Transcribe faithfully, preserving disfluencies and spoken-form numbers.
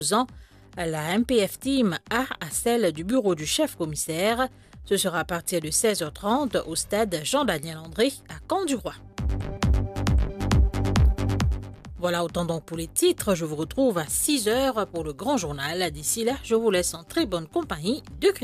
ans la M P F Team A à celle du bureau du chef-commissaire. Ce sera à partir de seize heures trente au stade Jean-Daniel André à Camp-du-Roi. Voilà, autant donc pour les titres. Je vous retrouve à six heures pour le grand journal. D'ici là, je vous laisse en très bonne compagnie de